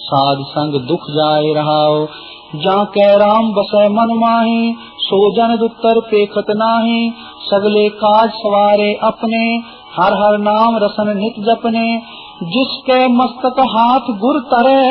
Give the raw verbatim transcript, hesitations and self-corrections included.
साध संग दुख जाए रहाओ। जा कै राम बसै मन माही, सो जन दुत्तर पेखत नाही। सगले काज सवारे अपने, हर हर नाम रसन नित जपने। जिसके मस्तक हाथ गुर तरे,